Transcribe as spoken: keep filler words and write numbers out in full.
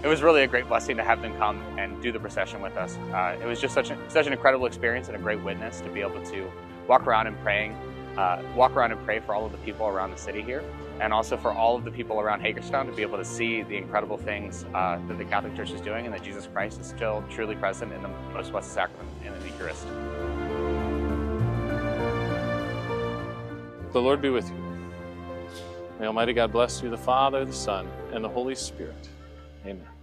it was really a great blessing to have them come and do the procession with us. Uh, it was just such, a, such an incredible experience and a great witness to be able to walk around and praying, uh, walk around and pray for all of the people around the city here, and also for all of the people around Hagerstown to be able to see the incredible things uh, that the Catholic Church is doing, and that Jesus Christ is still truly present in the Most Blessed Sacrament and in the Eucharist. The Lord be with you. May Almighty God bless you, the Father, the Son, and the Holy Spirit. Amen.